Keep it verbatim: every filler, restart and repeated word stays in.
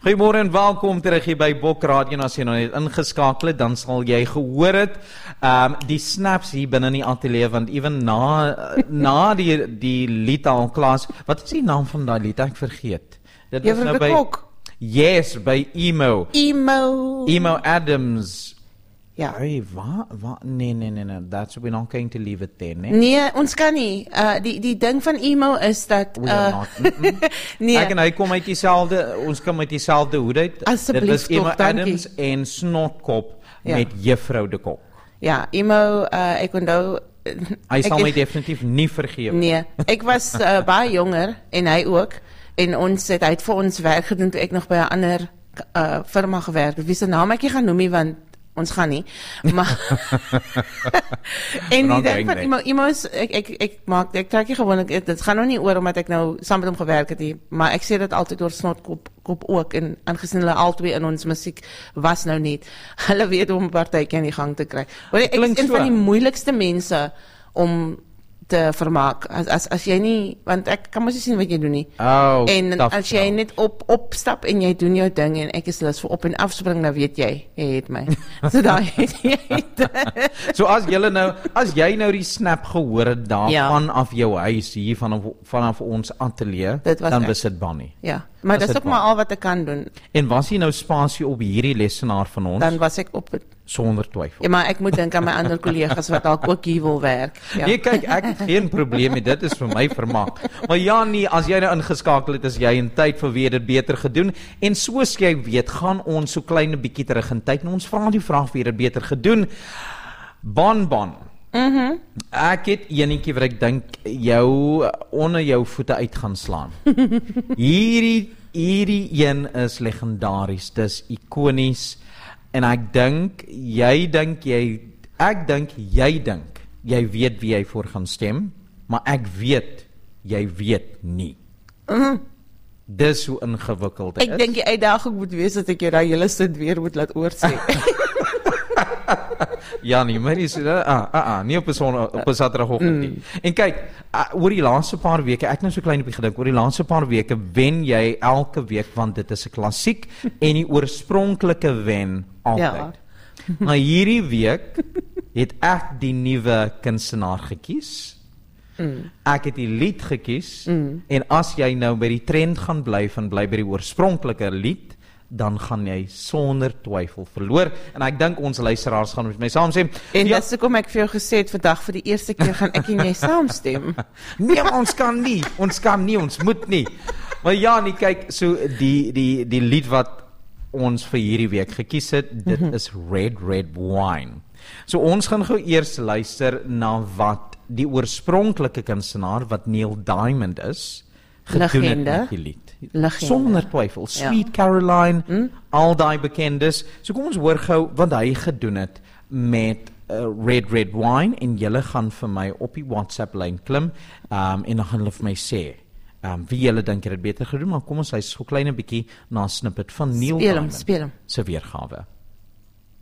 Goeiemôre en welkom terug hier by Bok Radio. As jy nou net ingeskakel het, dan sal jy gehoor het um, die snaps hier binne in die ateljee, want ewen na na die die lied al klaar. Wat is die naam van daai lied? Ek vergeet. Dit is nou by Kok. Yes, by Emo. Emo. Emo Adams. Ja. Hey, wat wat nee nee nee nee, that's we're not going to leave it there, nee. Nee, ons kan nie. Uh die die ding van emo is dat uh mm -mm. nee. Ek en hy kom uit dieselfde, ons kom uit dieselfde hoed uit. Dit was Emo Adams en Snotkop ja. met Juffrou de Kok. Ja, Emo uh ek onthou hy sal my definitief nie vergeef. Nee, ek was uh, baie jonger en hy ook en ons het hy het vir ons werk gedoen toe ek nog by 'n ander uh firma gewerk het. Wie se naam ek nie gaan noem nie want ons gaan nie, maar en die ding van iemand, iemand ek, ek, ek maak, ek trek nie gewoon, dit gaan nou nie oor omdat ek nou saam met hom gewerk het nie, maar ek sê dit altyd oor Snotkop kop ook, en aangezien hulle albei in ons musiek was nou niet, hulle weet om 'n partytjie in die gang te kry. Maar ek is een van die moeilikste mense om te vermaak, as, as, as jy nie, want ek kan mos nie sien wat jy doen nie, oh, en as jy net op, opstap en jy doen jou ding, en ek is lus vir op en afspring, dan weet jy, jy het my, so daar het jy het. So as jy nou, as jy nou die snap gehoor het daar ja. vanaf jou huis, hier vanaf, vanaf ons ateljee, dan was dit Bonnie. Ja, maar dat is ook maar al wat ek kan doen. En was jy nou spasie op hierdie lesenaar van ons? Dan was ek op het. Sonder twyfel. Ja, maar ek moet dink aan my ander kollegas wat dalk ook hier wil werk. Ja. Nee, kyk, ek het geen probleem met dit, is vir my vermaak. Maar ja, nee, as jy nou ingeskakel het, is jy in tyd vir wie dit beter gedoen. En soos jy weet, gaan ons so klein bietjie terug in tyd, en ons vra die vraag wie dit beter gedoen. Bon Bon. Mhm. Mm ek het enetjie wat ek dink jou onder jou voete uit gaan slaan. hierdie hierdie een is legendaries, dis ikonies. En ek dink, jy dink, jy, ek dink, jy dink, jy weet wie jy voor gaan stem, maar ek weet, jy weet nie. Mm. Dis hoe ingewikkeld is. Ek dink die uitdaging moet wees dat ek jou daai hele sit weer moet laat oorsê. Ja, nie, maar is, uh, uh, uh, nie op 'n son, op 'n Saterdagoggend nie. Mm. En kyk, uh, oor die laaste paar weke, ek nou so klein op die gedink, oor die laaste paar weke wen jy elke week, want dit is 'n klassiek, en die oorspronklike wen altyd. Ja. Maar hierdie week het ek die nuwe kunstenaar gekies. Mm. Ek het die lied gekies, mm. en as jy nou by die trend gaan bly, van bly by die oorspronklike lied, dan gaan jy sonder twyfel verloor, en ek dink ons luisteraars gaan met my saamstem. En ja, dis hoekom ek vir jou gesê het, vandag vir die eerste keer gaan ek en jy saamstem. Nee, ons kan nie, ons kan nie, ons moet nie. Maar ja, nie, kyk, so die, die, die lied wat ons vir hierdie week gekies het, dit mm-hmm. is Red Red Wine. So ons gaan gou eers luister na wat die oorspronklike kunstenaar, wat Neil Diamond is, gedoen het met die lied. Legende. Sonder twyfel, Sweet ja. Caroline, hmm? al die bekendes. So kom ons hoor gou wat hy gedoen het met uh, Red Red Wine, en julle gaan vir my op die WhatsApp lyn klim, um, en dan gaan hulle vir my sê, um, wie julle dink het beter gedoen, maar kom ons hy so klein 'n bietjie na 'n snippet van Neil speel Diamond hem, speel hem. se weergawe.